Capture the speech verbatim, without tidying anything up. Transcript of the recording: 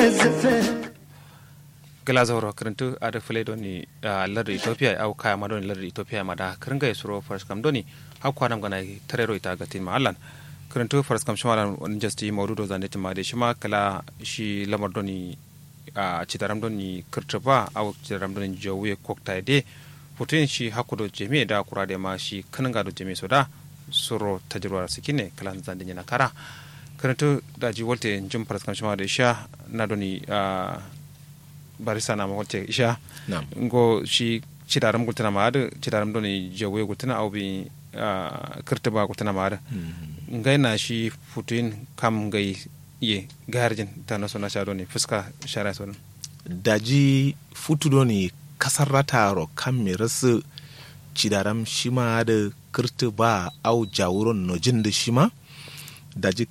gala zawro karantu ada fule doni lar Ethiopia au kaya ma doni lar Ethiopia ma da karanga yasuro first kam doni hakwa nam gana tarero ita gatin ma allan karantu first kam shamalan on justi mawdudo zaneti ma de shima kala shi lamar doni a citaram doni kirtaba au citaram doni jowe kokta de fotin shi hakudo jeme da kurade ma shi kananga do jeme soda suro tajirwar sikine kala zandin na kara karantu da ji wolte jum first kam shama de sha na doni barisa na mahote isha ngo shi cidaram gultana maada cidaram doni jawe gultana au bi kirtaba gultana maada ngai na shi futuin kam ngai ye garjin ta naso na sha doni fuska shara son daji futu doni kasarrata ro kam mi rasu cidaram shima da kirtaba au jawuron no jin da shima daji